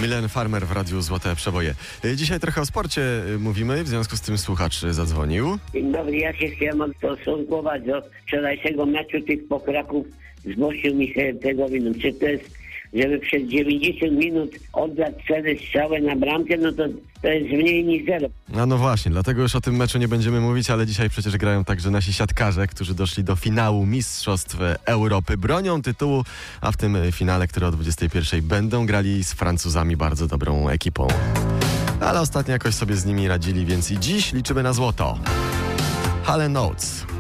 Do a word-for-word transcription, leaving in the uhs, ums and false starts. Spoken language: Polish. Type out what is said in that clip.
Milen Farmer w Radiu Złote Przeboje. Dzisiaj trochę o sporcie mówimy, w związku z tym słuchacz zadzwonił. Dzień dobry, ja się chciałem odstosunkować do wczorajszego meczu tych pokraków z Bosnią i Hercegowiną. Czy to jest, żeby przez dziewięćdziesiąt minut oddać cztery strzały na bramkę, no to to jest mniej niż zero. A no właśnie, dlatego już o tym meczu nie będziemy mówić, ale dzisiaj przecież grają także nasi siatkarze, którzy doszli do finału Mistrzostw Europy, bronią tytułu, a w tym finale, który o dwudziestej pierwszej będą grali z Francuzami, bardzo dobrą ekipą. Ale ostatnio jakoś sobie z nimi radzili, więc i dziś liczymy na złoto. Hall and Oates.